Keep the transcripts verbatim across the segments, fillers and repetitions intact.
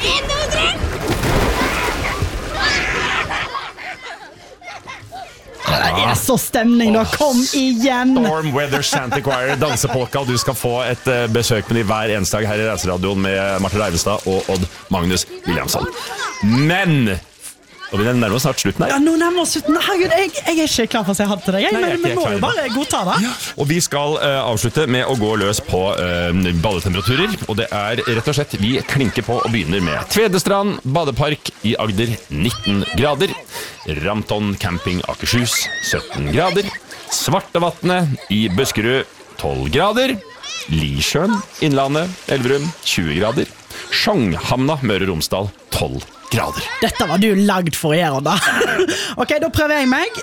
Det er så stemning da, kom igjen. Storm Weather Shanty Choir, dansepolka. Du skal få et uh, besøk med de hver eneste dag her i Reiseradioen med Marte Leivestad og Odd Magnus Williamson. Men, og vi nærmer oss snart slutten her. Ja, nå nærmer oss slutten. Herregud, jeg, jeg er ikke klar for å si ha det til deg. Jeg, Nei, jeg men vi må jo bare godta det. Ja. Og vi skal uh, avslutte med å gå løs på uh, balletemperaturer. Og det er rett og slett, vi klinker på og begynner med Tvedestrand Badepark i Agder, nitten grader. Ramton Camping Akershus, sytten grader. Svartevatnet i Buskerud, tolv grader. Lisjøen, Innlandet, Elverum, tjue grader. Sjongshamna, Møre og Romsdal, tolv grader. Dette var du lagd for å gjøre da. Ok, da prøver jeg meg.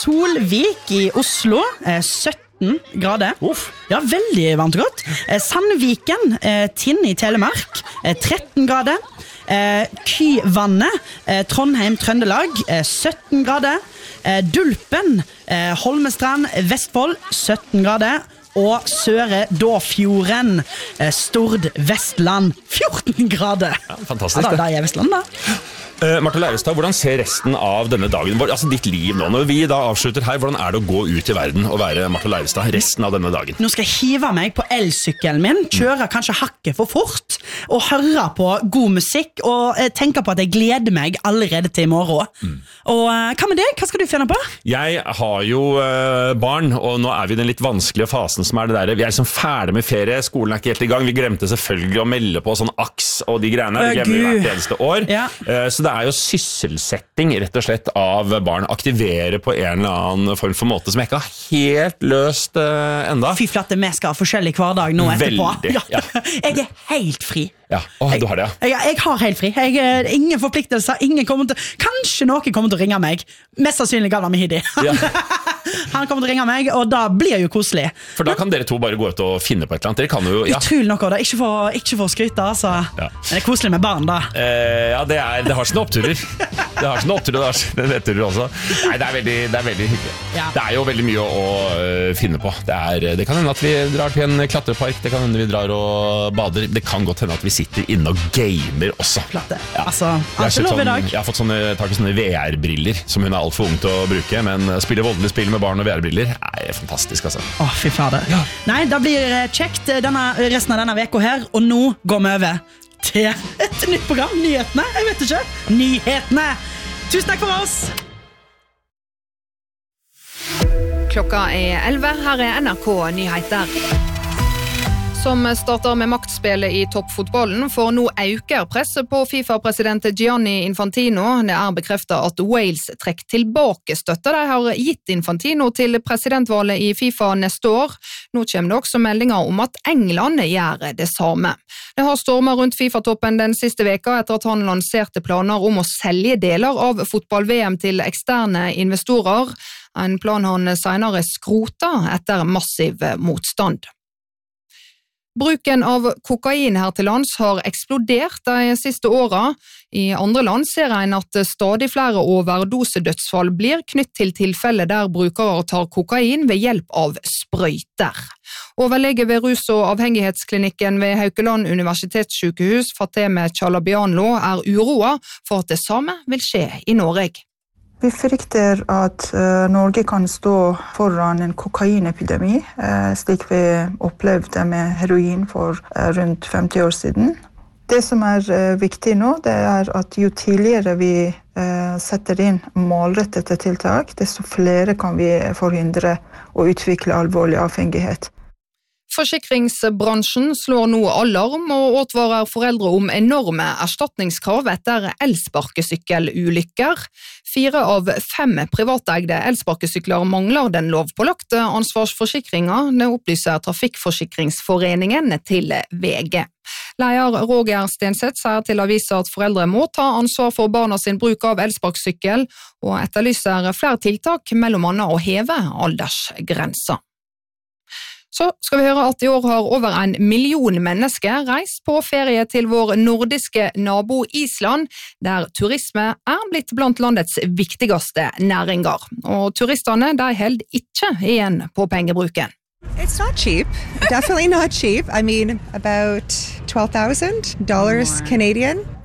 Solvik i Oslo, sytten grader. Uff. Ja, veldig varmt og godt. Sandviken, Tinn i Telemark, tretten grader. Eh, Kyvannet, eh, Trondheim, Trøndelag, eh, sytten grader. eh, Dulpen, eh, Holmestrand, Vestfold, sytten grader. Og Søre Dåfjorden, eh, Stord, Vestland, fjorten grader. Ja, fantastisk. Ja, da, da er Vestland da. Uh, Marte Leivestad, hvordan ser resten av denne dagen, altså ditt liv nå, når vi da avslutter her, hvordan er det å gå ut i verden og være Marte Leivestad resten av denne dagen? Nå skal jeg hive meg på elsykkelen min, kjøre kanskje hakket for fort, og høre på god musikk, og uh, tenke på at jeg gleder meg allerede til i morgen. Mm. Og uh, hva med deg? Hva skal du finne på? Jeg har jo uh, barn, og nå er vi i den litt vanskelige fasen som er det der. Vi er liksom ferdig med ferie, skolen er ikke helt i gang, vi glemte selvfølgelig å melde på sånn aks og de greiene, vi glemmer hvert eneste år. Ja. Uh, så det er jo sysselsetting rett og slett av barn, aktivere på en eller annen form for måte som jeg ikke har helt løst uh, enda. Fy flate, vi skal ha forskjellig hverdag nå etterpå. Veldig, ja. Jeg er helt fri. Ja, Åh, du har det, ja. Jeg, jeg har helt fri. Jeg, er ingen forpliktelser, ingen kommer til... Kanskje noen kommer til å ringe meg. Mest sannsynlig Galla Mehidi. Ja. Han kommer til å ringe meg, og da blir jo koselig. For da kan dere to bare gå ut og finne på et eller annet. Dere kan jo, ja. Utrolig nok, da. Ikke for, ikke for å skryte, altså. Ja. Men det er koselig med barn, da. Eh, ja, det, er, det har sine oppturer. Det har sine oppturer, det har sine nedturer også. Nei, det er veldig, det er veldig hyggelig. Ja. Det er jo veldig mye å, å uh, finne på. Det, er, det kan hende at vi drar til en klatrepark, det kan hende vi drar og bader. Det kan godt hende at vi sitter inne og gamer også. Flate. Ja. Altså, alt er lov i dag. Jeg har fått sånne, tak i sånne V R-briller, som hun er alt for ung til å bruke, men spille voldelig spill med barn og V R-briller er fantastisk, altså. Åh, oh, fy fader. Ja. Nei, da blir det kjekt denne, resten av denne veka her, og nå går vi over til et nytt program, Nyhetene. Jeg vet ikke. Nyhetene. Tusen takk for oss. Klokka er elleve, her er N R K Nyheter. Som starter med maktspillet i toppfotballen, for nå øker presset på FIFA-president Gianni Infantino. Det er bekreftet at Wales trekker tilbake støtte de har gitt Infantino til presidentvalget i FIFA neste år. Nå kommer det også meldinger om at England gjør det samme. Det har stormet rundt FIFA-toppen den siste veka etter at han lanserte planer om å selge deler av fotball-V M til eksterne investorer. En plan han senere skrota etter massiv motstand. Bruken av kokain her til lands har eksplodert de siste årene. I andre land ser en at stadig flere overdosedødsfall blir knytt til tilfeller der brukere tar kokain ved hjelp av sprøyter. Overlege ved rus- og avhengighetsklinikken ved Haukeland universitetssykehus, Fateme Chalabianlo, er uroa for at det samme vil skje i Norge. Vi frykter at uh, Norge kan stå foran en kokainepidemi, uh, slik vi opplevde med heroin for uh, rundt femti år siden. Det som er uh, viktig nå, det er at jo tidligere vi uh, setter inn målrettede tiltak, desto flere kan vi forhindre å utvikle alvorlig avhengighet. Forsikringsbransjen slår nå alarm og advarer foreldre om enorme erstatningskrav etter elsparkesykkelulykker. Fire av fem privateide elsparkesykler mangler den lovpålagte ansvarsforsikringen, det opplyser Trafikkforsikringsforeningen til V G. Leder Roger Stenseth sier til avisa at foreldre må ta ansvar for barna sin bruk av elsparkesykkel, og etterlyser flere tiltak, mellom annet å heve aldersgrensa. Så skal vi høre at i år har over en million mennesker reist på ferie til vår nordiske nabo Island, der turisme er blitt blant landets viktigste næringer. Og turistene de held ikke igjen på pengebruken. It's not cheap. Definitely not cheap. I mean, about twelve thousand dollars Canadian.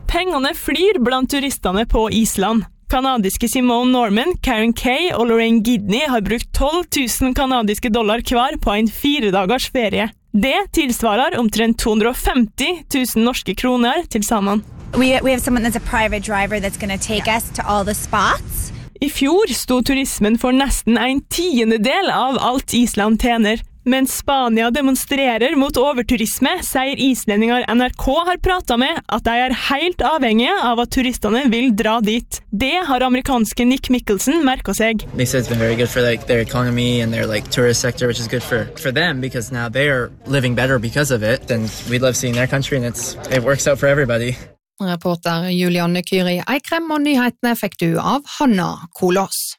Pengene flyr blant turistene på Island. Kanadiske Simone Norman, Karen Kay og Lorraine Gidney har brukt tolv tusen kanadiske dollar hver på en fire dagers ferie. Det tilsvarer omtrent to hundre og femti tusen norske kroner til sammen. We, we have someone that's a private driver that's going to take us to all the spots. I fjor sto turismen for nesten en tiendedel av alt Island tjener. Mens Spania demonstrerer mot overturisme, sier islendingar N R K har pratet med at de er helt avhengige av at turistene vil dra dit. Det har amerikanske Nick Mickelson merket seg. They said it's been very good for like their economy and their like tourist sector, which is good for for them because now they are living better because of it. And we love seeing their country and it's it works out for everybody. Reporter Julianne Kyri Eikrem, og nyhetene fikk du av Hanna Kolås.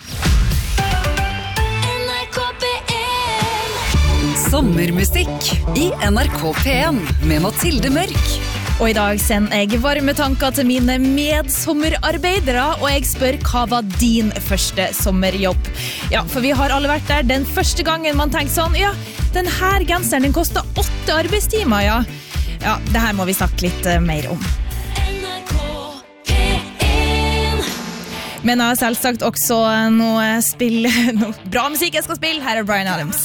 Sommermusikk i N R K P en med Mathilde Mørk. Og i dag sender jeg varme tanker til mine medsommerarbeidere, og jeg spør hva var din første sommerjobb? Ja, for vi har alle vært der den første gangen man tenker sånn, ja, den her genseren den koster åtte arbeidstimer, ja. Ja, det her må vi snakke litt uh, mer om. Men jeg har selvsagt også noe spill, noe bra musikk jeg skal spille. Her er Bryan Adams.